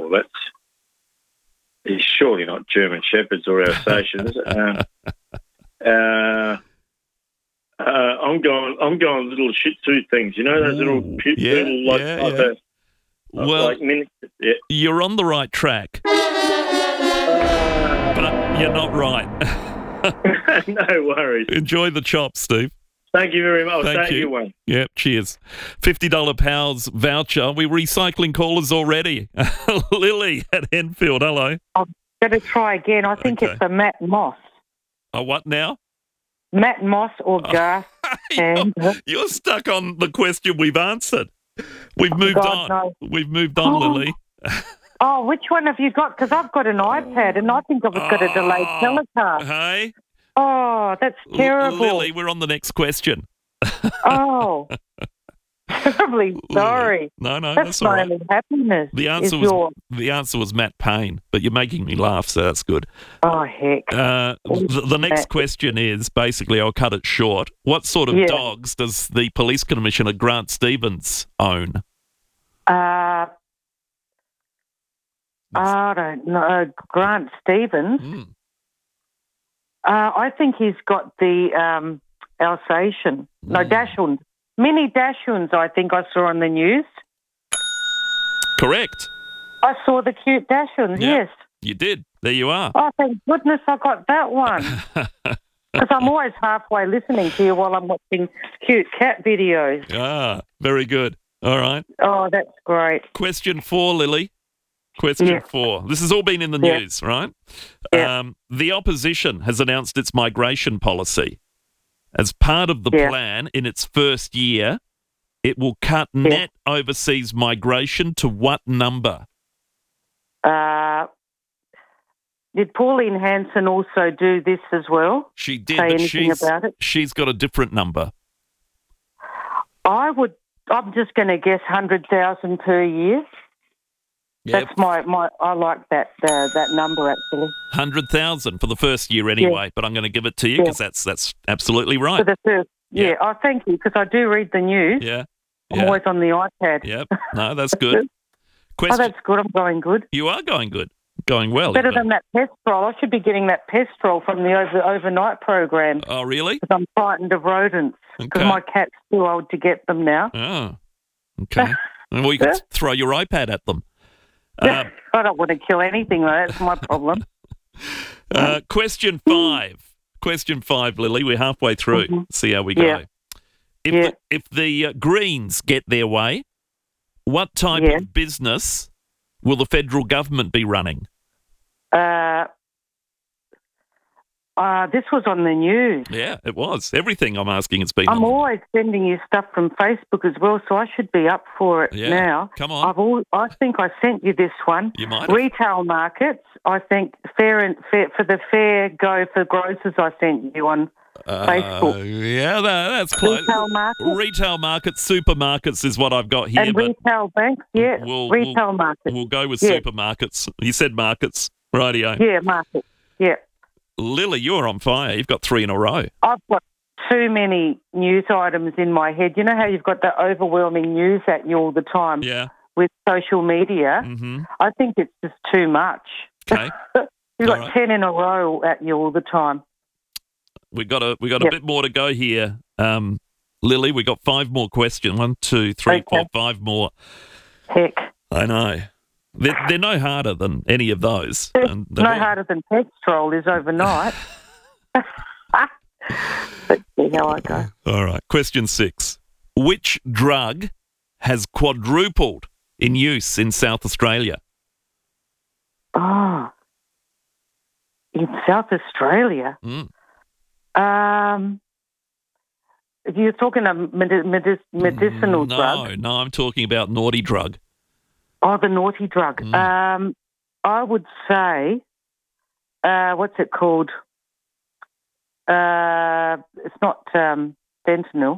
he's surely not German Shepherds or Alsatians. I'm going little Shih Tzu things. You know those little Well, mini. Yeah. you're on the right track, but you're not right. No worries. Enjoy the chop, Steve. Thank you very much. Thank you. One. Yep, cheers. $50 Pals voucher. We're recycling callers already. Lily at Enfield, hello. I'm going to try again. I think it's a Matt Moss. Oh, what now? Matt Moss or Garth. You're stuck on the question we've answered. We've moved on. No. We've moved on, Lily. Oh, which one have you got? Because I've got an iPad and I think I've got a delayed telecast. Hey? Oh, that's terrible. Lily, we're on the next question. Oh, terribly sorry. No, that's all my right. only happiness. The answer was Matt Payne, but you're making me laugh, so that's good. Oh, heck. The next question is, basically, I'll cut it short. What sort of dogs does the Police Commissioner Grant Stevens own? I don't know. Grant Stevens? I think he's got the Alsatian. No, Dachshund. Mini Dachshunds, I think I saw on the news. Correct. I saw the cute Dachshunds, yes. You did. There you are. Oh, thank goodness I got that one. Because I'm always halfway listening to you while I'm watching cute cat videos. Ah, very good. All right. Oh, that's great. Question 4, Lily. Question 4. This has all been in the news, right? Yeah. The opposition has announced its migration policy. As part of the plan, in its first year, it will cut net overseas migration to what number? Did Pauline Hanson also do this as well? She did, Say but anything about it? she's got a different number. I'm just going to guess 100,000 per year. Yep. That's my. I like that number actually. 100,000 for the first year anyway, but I'm going to give it to you because that's absolutely right. For the first, oh, thank you, because I do read the news. Yeah. I'm always on the iPad. Yep. No, that's good. Oh, that's good. I'm going good. You are going good. Going well. Better than that Pestrol. I should be getting that Pestrol from the overnight program. Oh, really? Because I'm frightened of rodents. Because my cat's too old to get them now. Oh, okay. Well, you can throw your iPad at them. I don't want to kill anything, though. That's my problem. Question 5. Question 5, Lily. We're halfway through. See how we go. If the Greens get their way, what type of business will the federal government be running? This was on the news. Yeah, it was. Everything I'm asking, it's been. I'm always sending you stuff from Facebook as well, so I should be up for it now. Come on. I think I sent you this one. You might have. Retail markets. I think fair for the fair go for grocers. I sent you on Facebook. Yeah, that's close. Retail markets. Retail markets, supermarkets is what I've got here. And retail banks. Yeah. Retail markets. We'll go with supermarkets. You said markets, rightio. Yeah, markets. Yeah. Lily, you're on fire. You've got 3 in a row. I've got too many news items in my head. You know how you've got the overwhelming news at you all the time with social media? Mm-hmm. I think it's just too much. Okay. You've got 10 in a row at you all the time. We got a bit more to go here. Lily, we got 5 more questions. 1, 2, 3, 4, 5 more. Heck. I know. They're no harder than any of those. Harder than Pestrol is overnight. Let's see how I go. All right. Question 6. Which drug has quadrupled in use in South Australia? Oh, in South Australia? You're talking a medicinal drug? No, I'm talking about naughty drug. Oh, the naughty drug. I would say, what's it called? It's not fentanyl.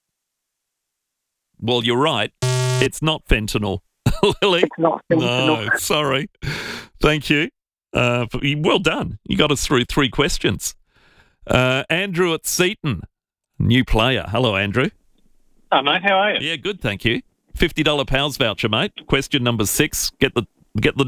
Well, you're right. It's not fentanyl, Lily. It's not fentanyl. No, sorry. Thank you. Well done. You got us through 3 questions. Andrew at Seaton, new player. Hello, Andrew. Hi, mate. How are you? Yeah, good, thank you. $50 Pals voucher, mate. Question number 6. Get the